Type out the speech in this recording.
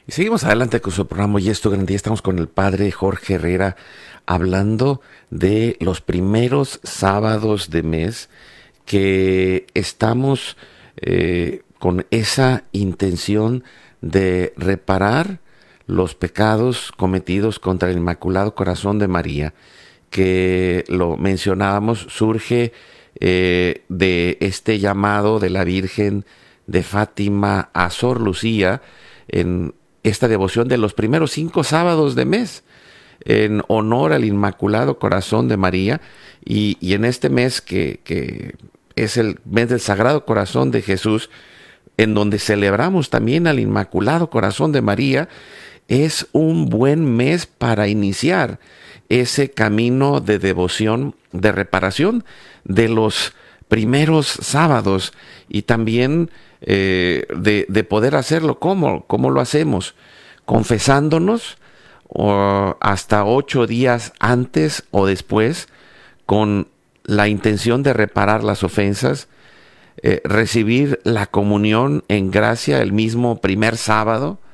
Y seguimos adelante con su programa Y esto grande. Estamos con el padre Jorge Herrera hablando de los primeros sábados de mes que estamos con esa intención de reparar los pecados cometidos contra el Inmaculado Corazón de María, que lo mencionábamos, surge de este llamado de la Virgen de Fátima a Sor Lucía en esta devoción de los primeros 5 sábados de mes, en honor al Inmaculado Corazón de María, y en este mes que es el mes del Sagrado Corazón de Jesús, en donde celebramos también al Inmaculado Corazón de María, es un buen mes para iniciar ese camino de devoción, de reparación de los primeros sábados, y también de poder hacerlo. ¿Cómo lo hacemos? Confesándonos hasta 8 días antes o después, con la intención de reparar las ofensas, recibir la comunión en gracia el mismo primer sábado,